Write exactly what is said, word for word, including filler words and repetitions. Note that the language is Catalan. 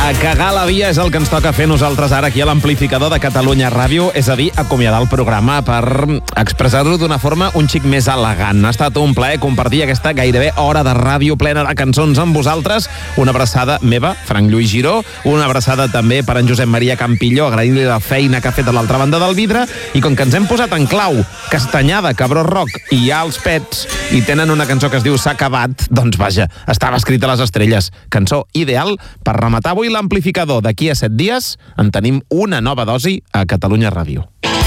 A cagar la via és el que ens toca fer nosaltres ara aquí a l'amplificador de Catalunya Ràdio, és a dir, acomiadar el programa per expressar-lo d'una forma un xic més elegant. Ha estat un plaer compartir aquesta gairebé hora de ràdio plena de cançons amb vosaltres. Una abraçada meva, Frank Lluís Giró, una abraçada també per en Josep Maria Campilló, agraint-li la feina que ha fet a l'altra banda del vidre, i com que ens hem posat en clau Castanyada, Cabró Rock i ja els Pets, i tenen una cançó que es diu S'ha acabat, doncs vaja, estava escrita a les estrelles. Cançó ideal per rematar avui l'amplificador. D'aquí a set dies en tenim una nova dosi a Catalunya Ràdio.